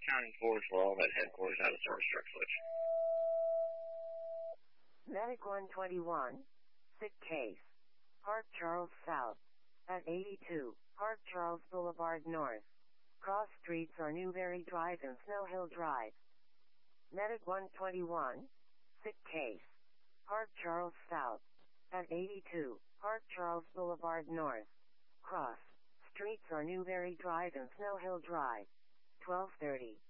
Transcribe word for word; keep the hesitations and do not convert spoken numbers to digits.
County four for all at headquarters out of service truck switch. Medic one twenty-one, sick case. Park Charles South. At eighty-two, Park Charles Boulevard North. Cross streets are Newberry Drive and Snow Hill Drive. Medic one twenty-one, sick case. Park Charles South. At eighty-two, Park Charles Boulevard North. Cross streets are Newberry Drive and Snow Hill Drive. twelve thirty.